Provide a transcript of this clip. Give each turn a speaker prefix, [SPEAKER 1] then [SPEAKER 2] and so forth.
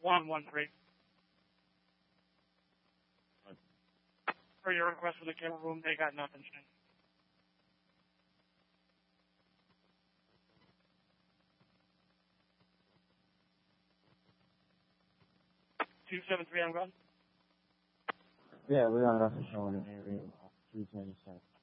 [SPEAKER 1] 113. For your request for the camera room, they got nothing, Shane. 273, I'm gone.
[SPEAKER 2] Yeah, we got nothing showing in area 327.